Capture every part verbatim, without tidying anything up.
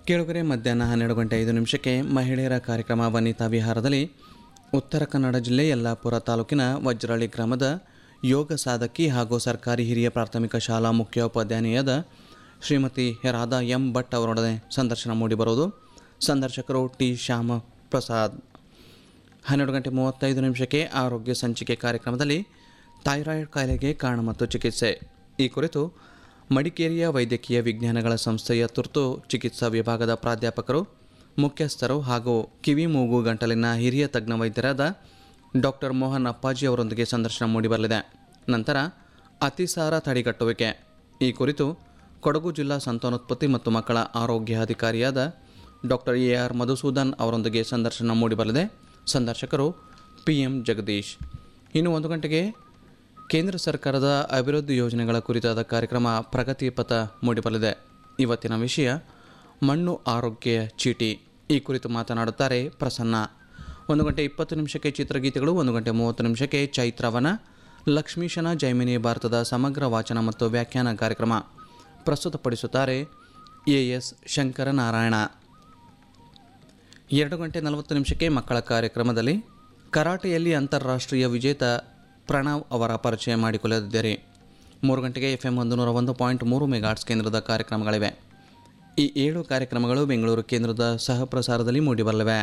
ಕೇಳುಗರೆ ಮಧ್ಯಾಹ್ನ ಹನ್ನೆರಡು ಗಂಟೆ ಐದು ನಿಮಿಷಕ್ಕೆ ಮಹಿಳೆಯರ ಕಾರ್ಯಕ್ರಮ ವನಿತಾ ವಿಹಾರದಲ್ಲಿ ಉತ್ತರ ಕನ್ನಡ ಜಿಲ್ಲೆ ಯಲ್ಲಾಪುರ ತಾಲೂಕಿನ ವಜ್ರಳ್ಳಿ ಗ್ರಾಮದ ಯೋಗ ಸಾಧಕಿ ಹಾಗೂ ಸರ್ಕಾರಿ ಹಿರಿಯ ಪ್ರಾಥಮಿಕ ಶಾಲಾ ಮುಖ್ಯೋಪಾಧ್ಯಾಯಿನಿಯಾದ ಶ್ರೀಮತಿ ರಾಧಾ ಎಂ ಭಟ್ ಅವರೊಡನೆ ಸಂದರ್ಶನ ಮೂಡಿಬರುವುದು. ಸಂದರ್ಶಕರು ಟಿ ಶ್ಯಾಮ ಪ್ರಸಾದ್. ಹನ್ನೆರಡು ಗಂಟೆ ಮೂವತ್ತೈದು ನಿಮಿಷಕ್ಕೆ ಆರೋಗ್ಯ ಸಂಚಿಕೆ ಕಾರ್ಯಕ್ರಮದಲ್ಲಿ ಥೈರಾಯ್ಡ್ ಕಾಯಿಲೆಗೆ ಕಾರಣ ಮತ್ತು ಚಿಕಿತ್ಸೆ ಈ ಕುರಿತು ಮಡಿಕೇರಿಯ ವೈದ್ಯಕೀಯ ವಿಜ್ಞಾನಗಳ ಸಂಸ್ಥೆಯ ತುರ್ತು ಚಿಕಿತ್ಸಾ ವಿಭಾಗದ ಪ್ರಾಧ್ಯಾಪಕರು, ಮುಖ್ಯಸ್ಥರು ಹಾಗೂ ಕಿವಿ ಮೂಗು ಗಂಟಲಿನ ಹಿರಿಯ ತಜ್ಞ ವೈದ್ಯರಾದ ಡಾಕ್ಟರ್ ಮೋಹನ್ ಅಪ್ಪಾಜಿ ಅವರೊಂದಿಗೆ ಸಂದರ್ಶನ ಮೂಡಿಬರಲಿದೆ. ನಂತರ ಅತಿಸಾರ ತಡೆಗಟ್ಟುವಿಕೆ ಈ ಕುರಿತು ಕೊಡಗು ಜಿಲ್ಲಾ ಸಂತಾನೋತ್ಪತ್ತಿ ಮತ್ತು ಮಕ್ಕಳ ಆರೋಗ್ಯ ಅಧಿಕಾರಿಯಾದ ಡಾಕ್ಟರ್ ಎ ಆರ್ ಮಧುಸೂದನ್ ಅವರೊಂದಿಗೆ ಸಂದರ್ಶನ ಮೂಡಿಬರಲಿದೆ. ಸಂದರ್ಶಕರು ಪಿ ಎಂ ಜಗದೀಶ್. ಇನ್ನು ಒಂದು ಗಂಟೆಗೆ ಕೇಂದ್ರ ಸರ್ಕಾರದ ಅಭಿವೃದ್ಧಿ ಯೋಜನೆಗಳ ಕುರಿತಾದ ಕಾರ್ಯಕ್ರಮ ಪ್ರಗತಿ ಪಥ ಮೂಡಿಬರಲಿದೆ. ಇವತ್ತಿನ ವಿಷಯ ಮಣ್ಣು ಆರೋಗ್ಯ ಚೀಟಿ. ಈ ಕುರಿತು ಮಾತನಾಡುತ್ತಾರೆ ಪ್ರಸನ್ನ. ಒಂದು ಗಂಟೆ ಇಪ್ಪತ್ತು ನಿಮಿಷಕ್ಕೆ ಚಿತ್ರಗೀತೆಗಳು, ಒಂದು ಗಂಟೆ ಮೂವತ್ತು ನಿಮಿಷಕ್ಕೆ ಚೈತ್ರವನ ಲಕ್ಷ್ಮೀಶನ ಜೈಮಿನಿ ಭಾರತದ ಸಮಗ್ರ ವಾಚನ ಮತ್ತು ವ್ಯಾಖ್ಯಾನ ಕಾರ್ಯಕ್ರಮ ಪ್ರಸ್ತುತಪಡಿಸುತ್ತಾರೆ ಎ ಎಸ್ ಶಂಕರನಾರಾಯಣ. ಎರಡು ಗಂಟೆ ನಲವತ್ತು ನಿಮಿಷಕ್ಕೆ ಮಕ್ಕಳ ಕಾರ್ಯಕ್ರಮದಲ್ಲಿ ಕರಾಟೆಯಲ್ಲಿ ಅಂತಾರಾಷ್ಟ್ರೀಯ ವಿಜೇತ ಪ್ರಣವ್ ಅವರ ಪರಿಚಯ ಮಾಡಿಕೊಳ್ಳಲಿದ್ದಾರೆ. ಮೂರು ಗಂಟೆಗೆ ಎಫ್ ಎಂ ಒಂದು ನೂರ ಒಂದು ಪಾಯಿಂಟ್ ಮೂರು ಮೆಗಾಟ್ಸ್ ಕೇಂದ್ರದ ಕಾರ್ಯಕ್ರಮಗಳಿವೆ. ಈ ಏಳು ಕಾರ್ಯಕ್ರಮಗಳು ಬೆಂಗಳೂರು ಕೇಂದ್ರದ ಸಹ ಪ್ರಸಾರದಲ್ಲಿ ಮೂಡಿಬರಲಿವೆ.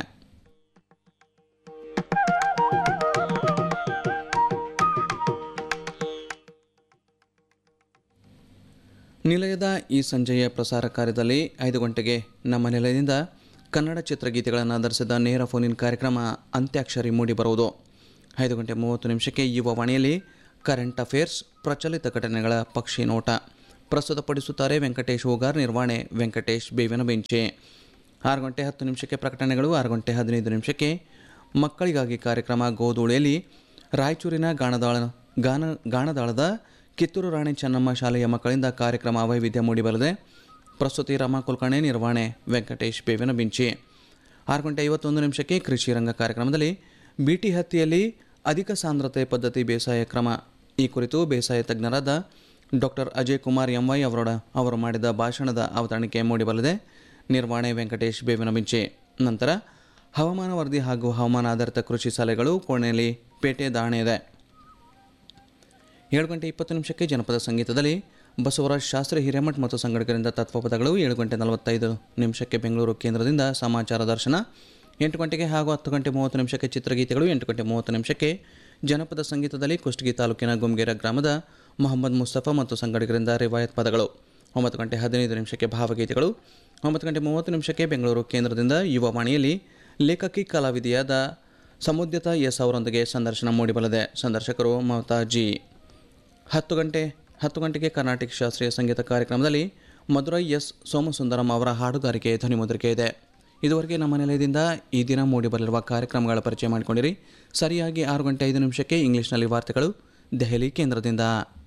ನಿಲಯದ ಈ ಸಂಜೆಯ ಪ್ರಸಾರ ಕಾರ್ಯದಲ್ಲಿ ಐದು ಗಂಟೆಗೆ ನಮ್ಮ ನಿಲಯದಿಂದ ಕನ್ನಡ ಚಿತ್ರಗೀತೆಗಳನ್ನು ಆಧರಿಸಿದ ನೇರ ಫೋನಿನ್ ಕಾರ್ಯಕ್ರಮ ಅಂತ್ಯಾಕ್ಷರಿ ಮೂಡಿಬರುವುದು. ಐದು ಗಂಟೆ ಮೂವತ್ತು ನಿಮಿಷಕ್ಕೆ ಯುವ ವಾಣಿಯಲ್ಲಿ ಕರೆಂಟ್ ಅಫೇರ್ಸ್ ಪ್ರಚಲಿತ ಘಟನೆಗಳ ಪಕ್ಷಿ ನೋಟ ಪ್ರಸ್ತುತಪಡಿಸುತ್ತಾರೆ ವೆಂಕಟೇಶ್ ಹೂಗಾರ್. ನಿರ್ವಹಣೆ ವೆಂಕಟೇಶ್ ಬೇವಿನ ಬೆಂಚೆ. ಆರು ಗಂಟೆ ಹತ್ತು ನಿಮಿಷಕ್ಕೆ ಪ್ರಕಟಣೆಗಳು. ಆರು ಗಂಟೆ ಹದಿನೈದು ನಿಮಿಷಕ್ಕೆ ಮಕ್ಕಳಿಗಾಗಿ ಕಾರ್ಯಕ್ರಮ ಗೋಧೂಳಿಯಲ್ಲಿ ರಾಯಚೂರಿನ ಗಾಣದಾಳ ಗಾನ ಗಾಣದಾಳದ ಕಿತ್ತೂರು ರಾಣಿ ಚೆನ್ನಮ್ಮ ಶಾಲೆಯ ಮಕ್ಕಳಿಂದ ಕಾರ್ಯಕ್ರಮ ವೈವಿಧ್ಯ ಮೂಡಿಬರಲಿದೆ. ಪ್ರಸ್ತುತಿ ರಮಾ ಕುಲಕರ್ಣಿ. ನಿರ್ವಹಣೆ ವೆಂಕಟೇಶ್ ಬೇವಿನ ಬೆಂಚೆ. ಆರು ಗಂಟೆ ಐವತ್ತೊಂದು ನಿಮಿಷಕ್ಕೆ ಕೃಷಿ ರಂಗ ಕಾರ್ಯಕ್ರಮದಲ್ಲಿ ಬೀಟಿ ಹತ್ತಿಯಲ್ಲಿ ಅಧಿಕ ಸಾಂದ್ರತೆ ಪದ್ಧತಿ ಬೇಸಾಯ ಕ್ರಮ ಈ ಕುರಿತು ಬೇಸಾಯ ತಜ್ಞರಾದ doctor Ajay Kumar M Y ಅವರೋಡ ಅವರು ಮಾಡಿದ ಭಾಷಣದ ಅವತರಣಿಕೆ ಮೂಡಿಬರಲಿದೆ. ನಿರ್ವಹಣೆ ವೆಂಕಟೇಶ್ ಬೇವಿನ ಬೆಂಚೆ. ನಂತರ ಹವಾಮಾನ ವರದಿ ಹಾಗೂ ಹವಾಮಾನ ಆಧಾರಿತ ಕೃಷಿ ಸಲಹೆಗಳು ಕೋಣೆಯಲ್ಲಿ ಪೇಟೆ ದಾಣೆ ಇದೆ. ಏಳು ಗಂಟೆ ಇಪ್ಪತ್ತು ನಿಮಿಷಕ್ಕೆ ಜನಪದ ಸಂಗೀತದಲ್ಲಿ ಬಸವರಾಜ್ ಶಾಸ್ತ್ರಿ ಹಿರೇಮಠ್ ಮತ್ತು ಸಂಘಟಕರಿಂದ ತತ್ವಪದಗಳು. ಏಳು ಗಂಟೆ ನಲವತ್ತೈದು ನಿಮಿಷಕ್ಕೆ ಬೆಂಗಳೂರು ಕೇಂದ್ರದಿಂದ ಸಮಾಚಾರ ದರ್ಶನ. ಎಂಟು ಗಂಟೆಗೆ ಹಾಗೂ ಹತ್ತು ಗಂಟೆ ಮೂವತ್ತು ನಿಮಿಷಕ್ಕೆ ಚಿತ್ರಗೀತೆಗಳು. ಎಂಟು ಗಂಟೆ ಮೂವತ್ತು ನಿಮಿಷಕ್ಕೆ ಜನಪದ ಸಂಗೀತದಲ್ಲಿ ಕುಷ್ಟಗಿ ತಾಲೂಕಿನ ಗುಮ್ಗೇರ ಗ್ರಾಮದ ಮೊಹಮ್ಮದ್ ಮುಸ್ತಫಾ ಮತ್ತು ಸಂಘಟಕರಿಂದ ರಿವಾಯತ್ ಪದಗಳು. ಒಂಬತ್ತು ಗಂಟೆ ಹದಿನೈದು ನಿಮಿಷಕ್ಕೆ ಭಾವಗೀತೆಗಳು. ಒಂಬತ್ತು ಗಂಟೆ ಮೂವತ್ತು ನಿಮಿಷಕ್ಕೆ ಬೆಂಗಳೂರು ಕೇಂದ್ರದಿಂದ ಯುವ ವಾಣಿಯಲ್ಲಿ ಲೇಖಕಿ ಕಲಾವಿದೆಯಾದ ಸಮುದ್ಯತ ಎಸ್ ಅವರೊಂದಿಗೆ ಸಂದರ್ಶನ ಮೂಡಿಬರಲಿದೆ. ಸಂದರ್ಶಕರು ಮಮತಾ ಜಿ. ಹತ್ತು ಗಂಟೆ ಹತ್ತು ಗಂಟೆಗೆ ಕರ್ನಾಟಕ ಶಾಸ್ತ್ರೀಯ ಸಂಗೀತ ಕಾರ್ಯಕ್ರಮದಲ್ಲಿ ಮಧುರೈ ಎಸ್ ಸೋಮಸುಂದರಂ ಅವರ ಹಾಡುಗಾರಿಕೆ ಧ್ವನಿಮುದ್ರಿಕೆ ಇದೆ. ಇದುವರೆಗೆ ನಮ್ಮ ನಿಲಯದಿಂದ ಈ ದಿನ ಮೂಡಿಬರಲಿರುವ ಕಾರ್ಯಕ್ರಮಗಳ ಪರಿಚಯ ಮಾಡಿಕೊಂಡಿರಿ. ಸರಿಯಾಗಿ ಆರು ಗಂಟೆ ಐದು ನಿಮಿಷಕ್ಕೆ ಇಂಗ್ಲಿಷ್ನಲ್ಲಿ ವಾರ್ತೆಗಳು ದೆಹಲಿ ಕೇಂದ್ರದಿಂದ.